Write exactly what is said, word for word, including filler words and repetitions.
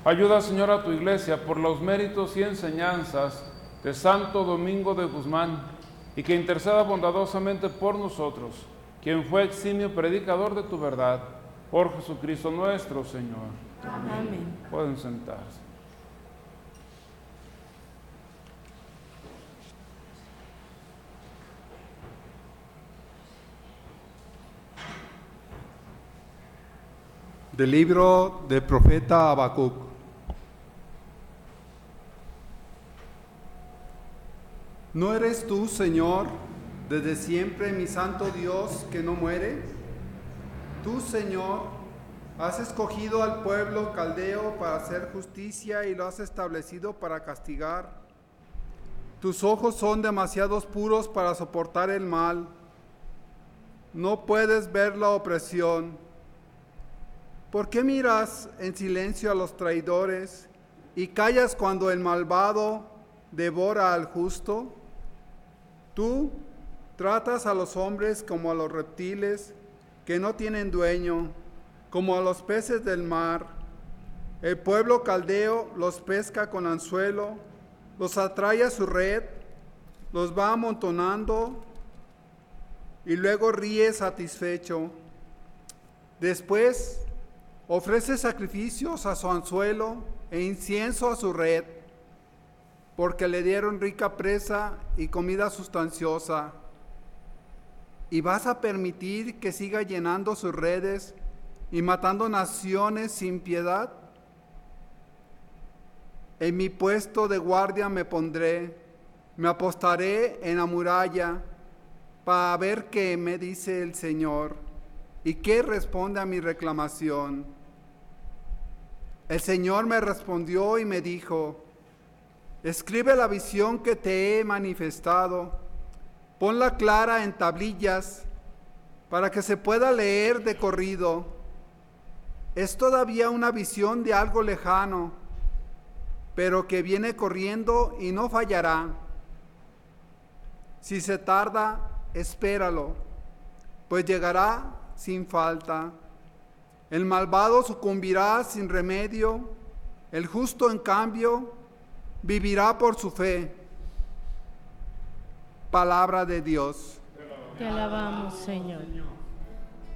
Ayuda, Señor, a tu iglesia por los méritos y enseñanzas de Santo Domingo de Guzmán, y que interceda bondadosamente por nosotros, quien fue eximio predicador de tu verdad, por Jesucristo nuestro Señor. Amén. Pueden sentarse. Del libro del profeta Habacuc. ¿No eres tú, Señor, desde siempre mi santo Dios que no muere? Tú, Señor, has escogido al pueblo caldeo para hacer justicia y lo has establecido para castigar. Tus ojos son demasiado puros para soportar el mal. No puedes ver la opresión. ¿Por qué miras en silencio a los traidores y callas cuando el malvado devora al justo? Tú tratas a los hombres como a los reptiles que no tienen dueño, como a los peces del mar. El pueblo caldeo los pesca con anzuelo, los atrae a su red, los va amontonando y luego ríe satisfecho. Después ofrece sacrificios a su anzuelo e incienso a su red, porque le dieron rica presa y comida sustanciosa. ¿Y vas a permitir que siga llenando sus redes y matando naciones sin piedad? En mi puesto de guardia me pondré, me apostaré en la muralla para ver qué me dice el Señor y qué responde a mi reclamación. El Señor me respondió y me dijo: escribe la visión que te he manifestado, ponla clara en tablillas para que se pueda leer de corrido. Es todavía una visión de algo lejano, pero que viene corriendo y no fallará. Si se tarda, espéralo, pues llegará sin falta. El malvado sucumbirá sin remedio, el justo, en cambio, vivirá por su fe. Palabra de Dios. Te alabamos, Señor.